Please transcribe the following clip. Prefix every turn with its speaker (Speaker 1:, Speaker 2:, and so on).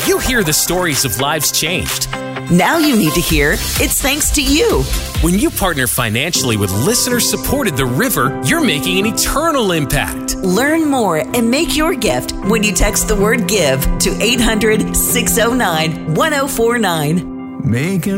Speaker 1: You hear the stories of lives changed.
Speaker 2: Now you need to hear it's thanks to you.
Speaker 1: When you partner financially with listener-supported The River, you're making an eternal impact.
Speaker 2: Learn more and make your gift when you text the word GIVE to 800-609-1049.
Speaker 3: Making